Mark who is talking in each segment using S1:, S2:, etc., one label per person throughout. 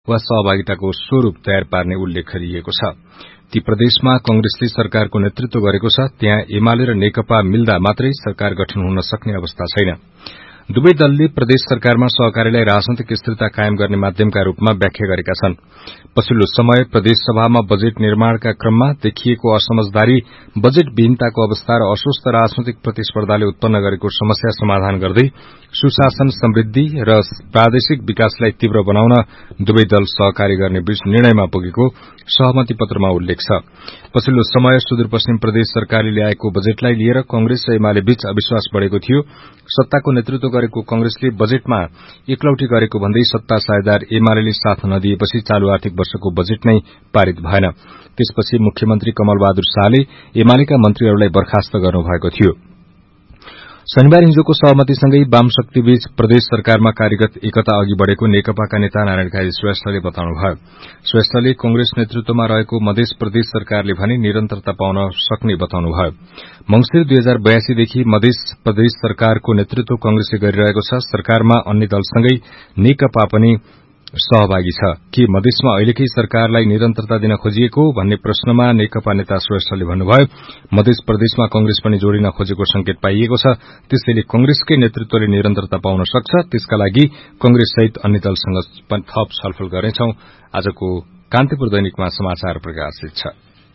S1: वा सहभागिताको स्वरूप तयार पार्ने उल्लेख गरिएको छ। ती प्रदेशमा कंग्रेसले सरकारको नेतृत्व गरेको छ, त्यहाँ एमाले र नेकपा मिल्दा मात्रै सरकार गठन हुन सक्ने अवस्था छैन। दुवै दलले प्रदेश सरकारमा सहकारीलाई राजनैतिक स्थिरता कायम गर्ने माध्यमका रूपमा व्याख्या गरेका छन्। पछिल्लो समय प्रदेश सभामा बजेट निर्माणका क्रममा देखिएको असमझदारी, बजेट विहीनताको अवस्था र अस्वस्थ राजनैतिक प्रतिस्पर्धाले उत्पन्न गरेको समस्या समाधान गर्दै सुशासन, समृद्धि र प्रादेशिक विकासलाई तीव्र बनाउन दुवै दल सहकारी गर्ने बीच निर्णयमा पुगेको सहमति पत्रमा उल्लेख छ। पछिल्लो समय सुदूरपश्चिम प्रदेश सरकारले ल्याएको बजेटलाई लिएर कंग्रेस र एमाले बीच अविश्वास बढ़ेको थियो। सत्ताको नेतृत्व गरेको कंग्रेसले बजेटमा एकलौटी गरेको भन्दै सत्ता साझेदार एमाले साथ नदिएपछि चालू आर्थिक वर्षको बजेट नै पारित भएन। त्यसपछि मुख्यमन्त्री कमल बहादुर शाहले एमालेका मन्त्रीहरूलाई बर्खास्त गर्नुभएको थियो। शनिबार हिजोको सहमतिसँगै वामशक्तिबीच प्रदेश सरकारमा कार्यरत एकता अघि बढ़ेको नेकपाका नेता नारायण काजी श्रेष्ठले बताउनुभयो। श्रेष्ठले कंग्रेस नेतृत्वमा रहेको मधेस प्रदेश सरकारले भने निरन्तरता पाउन सक्ने बताउनुभयो। मंसिर 2082 देखि मधेस प्रदेश सरकारको नेतृत्व कंग्रेसले गरिरहेको छ। सरकारमा अन्य दलसँगै नेकपा पनि सहभागी छ। के मधेसमा अहिलेकै सरकारलाई निरन्तरता दिन खोजिएको भन्ने प्रश्नमा नेकपा नेता श्रेष्ठले भन्नुभयो, मधेस प्रदेशमा कंग्रेस पनि जोडिन खोजेको संकेत पाइएको छ। त्यसैले कंग्रेसकै नेतृत्वले निरन्तरता पाउन सक्छ। त्यसका लागि कंग्रेस सहित अन्य दलसँग पनि थप छलफल गर्नेछौं। आजको कान्तिपुर दैनिकमा समाचार प्रकाशित छ।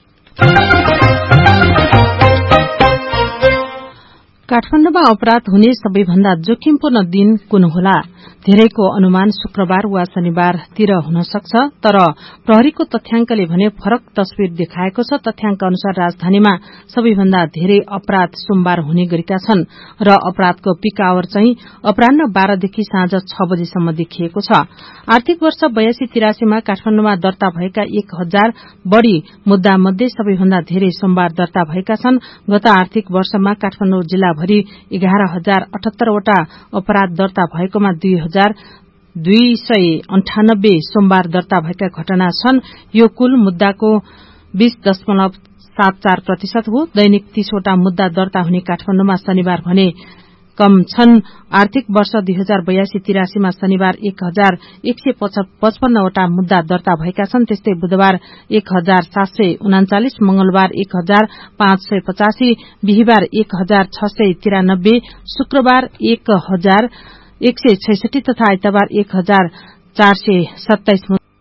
S2: काठमाडौँमा अपराध हुने सबैभन्दा जोखिमपूर्ण दिन कुन होला? धेरैको अनुमान शुक्रबार वा शनिबारतिर हुन सक्छ, तर प्रहरीको तथ्याङ्कले भने फरक तस्विर देखाएको छ। तथ्याङ्क अनुसार राजधानीमा सबैभन्दा धेरै अपराध सोमबार हुने गरेका छन् र अपराधको पीक आवर चाहिँ अपराह्न 12 देखि साँझ 6 बजेसम्म देखिएको छ। आर्थिक वर्ष 82-83 मा काठमाडौँमा दर्ता भएका 1000 बढ़ी मुद्दा मध्ये सबैभन्दा धेरै सोमबार दर्ता भएका छन्। गत आर्थिक वर्षमा काठमाडौँ जिल्लाभरि 11,078 वटा अपराध दर्ता भएकोमा 2,298 सोमबार दर्ता भएका घटना छन्। यो कुल मुद्दाको 20.74% हो। दैनिक 30 वटा मुद्दा दर्ता हुने काठमाडौँमा शनिबार भने कम छन्। आर्थिक वर्ष 2082-83 मा शनिबार 1,155 वटा मुद्दा दर्ता भएका छन्। त्यस्तै बुधबार 1,739, मंगलबार 1,585, बिहिबार 1,693, शुक्रबार 1,166 तथा आइतबार 1,427